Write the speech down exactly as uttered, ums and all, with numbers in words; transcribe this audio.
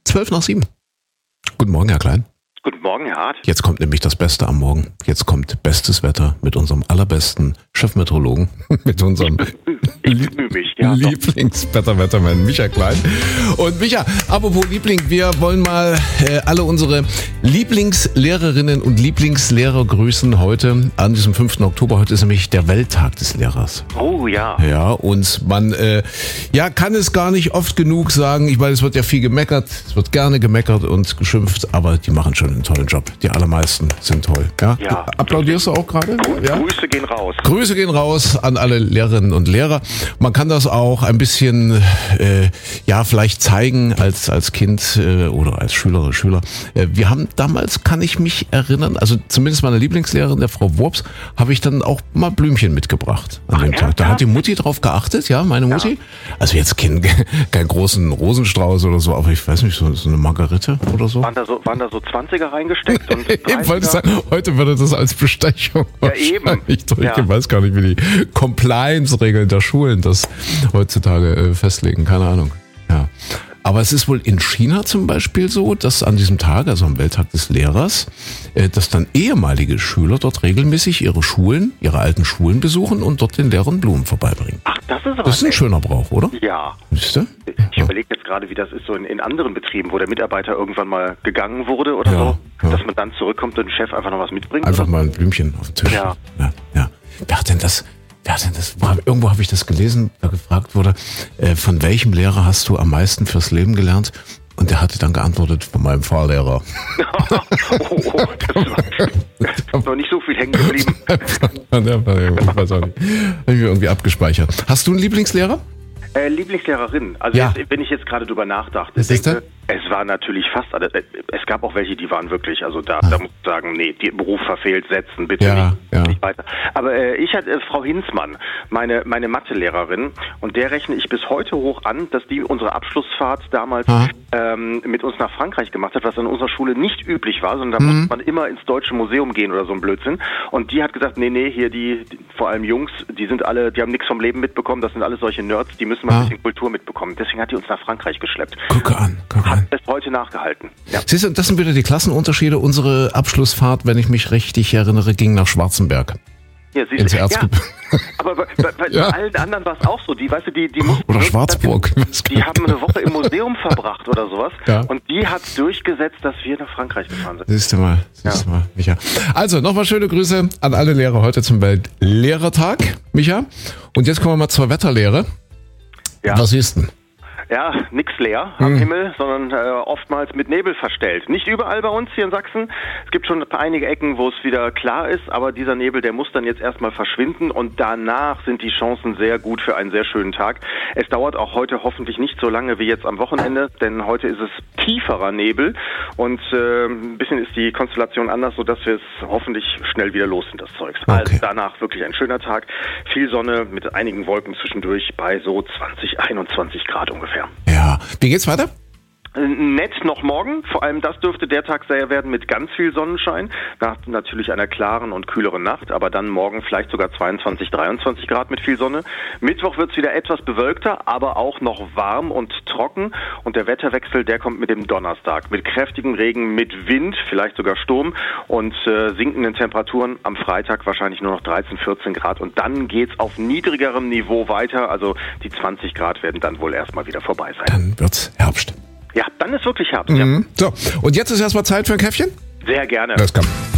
zwölf nach sieben. Guten Morgen, Herr Klein. Guten Morgen, Herr Hart. Jetzt kommt nämlich das Beste am Morgen. Jetzt kommt bestes Wetter mit unserem allerbesten Chefmeteorologen, mit unserem ich bemühe mich, ja, Lieblingswetterwettermann Micha Klein. Und Micha, apropos Liebling, wir wollen mal äh, alle unsere Lieblingslehrerinnen und Lieblingslehrer grüßen heute an diesem fünften Oktober. Heute ist nämlich der Welttag des Lehrers. Oh ja. Ja, und man äh, ja, kann es gar nicht oft genug sagen. Ich meine, es wird ja viel gemeckert, es wird gerne gemeckert und geschimpft, aber die machen schon einen tollen Job. Die allermeisten sind toll. Ja? Ja. Applaudierst du auch gerade? Grü- Ja? Grüße gehen raus. Grüße gehen raus an alle Lehrerinnen und Lehrer. Man kann das auch ein bisschen, äh, ja, vielleicht zeigen als als Kind äh, oder als Schülerin, Schüler. Äh, wir haben damals, kann ich mich erinnern, also zumindest meine Lieblingslehrerin, der Frau Wurps, habe ich dann auch mal Blümchen mitgebracht an Ach, dem Tag. Da ja? hat die Mutti drauf geachtet, ja, meine Mutti. Ja. Also jetzt kein, kein großen Rosenstrauß oder so, aber ich weiß nicht, so, so eine Margarite oder so. Waren da so, waren da so zwanziger reingesteckt? Und Ich wollte sagen, heute würde das als Bestechung Ja, eben. Ich, ich Ja. weiß gar nicht, wie die Compliance-Regeln der Schulen das heutzutage äh, festlegen. Keine Ahnung. Ja. Aber es ist wohl in China zum Beispiel so, dass an diesem Tag, also am Welttag des Lehrers, äh, dass dann ehemalige Schüler dort regelmäßig ihre Schulen, ihre alten Schulen besuchen und dort den Lehrern Blumen vorbeibringen. Ach, das ist aber Das ist ein nett. schöner Brauch, oder? Ja. Siehst du? Ich überlege jetzt gerade, wie das ist so in, in anderen Betrieben, wo der Mitarbeiter irgendwann mal gegangen wurde oder Ja, so, ja. dass man dann zurückkommt und der Chef einfach noch was mitbringt. Einfach oder? mal ein Blümchen auf den Tisch. Ja. Ja, ja. Wer hat denn das? Wer hat denn das? War, irgendwo habe ich das gelesen, da gefragt wurde, äh, von welchem Lehrer hast du am meisten fürs Leben gelernt? Und der hatte dann geantwortet, von meinem Fahrlehrer. oh, oh, das war, das war nicht so viel hängen geblieben. Der war, ich weiß auch nicht. Habe ich mir irgendwie abgespeichert. Hast du einen Lieblingslehrer? Äh, Lieblingslehrerin. Also Ja. jetzt, wenn ich jetzt gerade drüber nachdachte, Was ist denke, es war natürlich fast alle. äh, Es gab auch welche, die waren wirklich, also da, da muss ich sagen, nee, die Beruf verfehlt, setzen, bitte Ja, nicht, ja. nicht weiter. Aber äh, ich hatte äh, Frau Hinzmann, meine meine Mathelehrerin, und der rechne ich bis heute hoch an, dass die unsere Abschlussfahrt damals Aha. ähm, mit uns nach Frankreich gemacht hat, was an unserer Schule nicht üblich war, sondern da Mhm. musste man immer ins Deutsche Museum gehen oder so ein Blödsinn. Und die hat gesagt, nee, nee, hier die, die vor allem Jungs, die sind alle, die haben nichts vom Leben mitbekommen, das sind alles solche Nerds, die müssen mal Ah. ein bisschen Kultur mitbekommen. Deswegen hat die uns nach Frankreich geschleppt. Gucke an, gucke an. Hat bis heute nachgehalten. Ja. Siehst du, das sind wieder die Klassenunterschiede. Unsere Abschlussfahrt, wenn ich mich richtig erinnere, ging nach Schwarzenberg. Ja, siehst Ins du. Erzgebirge. Ja, aber bei, bei, bei Ja. allen anderen war es auch so. Die, weißt du, die, die mussten Oder wirklich- Schwarzburg. ich weiß gar Die nicht haben eine Woche im Museum verbracht oder sowas. Ja. Und die hat durchgesetzt, dass wir nach Frankreich gefahren sind. Siehst du mal, siehst du mal, Micha. Also, nochmal schöne Grüße an alle Lehrer heute zum Weltlehrertag, Micha. Und jetzt kommen wir mal zur Wetterlehre. Ja. Was siehst du denn? Ja, nix leer am Himmel, sondern äh, oftmals mit Nebel verstellt. Nicht überall bei uns hier in Sachsen. Es gibt schon einige Ecken, wo es wieder klar ist, aber dieser Nebel, der muss dann jetzt erstmal verschwinden und danach sind die Chancen sehr gut für einen sehr schönen Tag. Es dauert auch heute hoffentlich nicht so lange wie jetzt am Wochenende, denn heute ist es tieferer Nebel und äh, ein bisschen ist die Konstellation anders, sodass wir es hoffentlich schnell wieder los sind, das Zeugs. Okay. Also danach wirklich ein schöner Tag, viel Sonne mit einigen Wolken zwischendurch bei so zwanzig, einundzwanzig Grad ungefähr. Ja. Wie geht's weiter? Nett noch morgen, vor allem das dürfte der Tag sehr werden mit ganz viel Sonnenschein, nach natürlich einer klaren und kühleren Nacht, aber dann morgen vielleicht sogar zweiundzwanzig, dreiundzwanzig Grad mit viel Sonne. Mittwoch wird es wieder etwas bewölkter, aber auch noch warm und trocken und der Wetterwechsel, der kommt mit dem Donnerstag, mit kräftigem Regen, mit Wind, vielleicht sogar Sturm und äh, sinkenden Temperaturen, am Freitag wahrscheinlich nur noch dreizehn, vierzehn Grad und dann geht's auf niedrigerem Niveau weiter, also die zwanzig Grad werden dann wohl erstmal wieder vorbei sein. Dann wird's Herbst. Ja, dann ist wirklich Herbst, Mhm. So, und jetzt ist erstmal Zeit für ein Käffchen? ja. Sehr gerne. Das kommt.